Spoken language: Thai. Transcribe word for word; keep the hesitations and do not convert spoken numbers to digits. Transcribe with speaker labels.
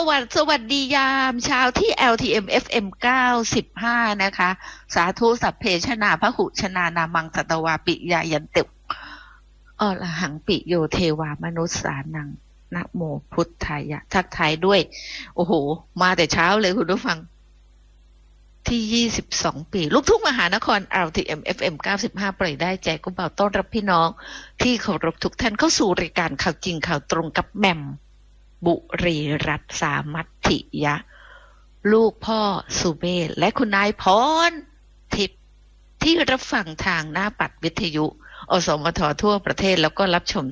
Speaker 1: วัสดีสวัสดียามเช้าที่ แอล ที เอ็ม เอฟ เอ็ม เก้าสิบห้านะคะสาธุสัพเพชนาพหุชนานามังสัตวาปิยายันติอรหังปิโยเทวามนุษสานังนะโมพุทธายะทักทายด้วยโอ้โหมาแต่เช้าเลยคุณผู้ฟังที่ยี่สิบสองปีลูกทุ่งมหานคร แอล ที เอ็ม เอฟ เอ็ม เก้าสิบห้าปล่อยได้ใจกุมเบาต้อนรับพี่น้องที่เคารพทุกท่านเข้าสู่รายการข่าวจริงข่าวตรงกับแหม่มบุรีรัตน์สามัตถิยะลูกพ่อสุเมธและคุณนายพรทิพย์ที่รับฟังทางหน้าปัดวิทยุอสมททั่วประเทศแล้วก็รับชม